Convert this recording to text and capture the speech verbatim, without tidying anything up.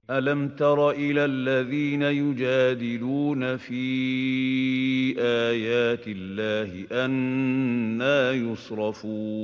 أَلَمْ تَرَ إِلَى الَّذِينَ يُجَادِلُونَ فِي آيَاتِ اللَّهِ أَنَّىٰ يُصْرَفُونَ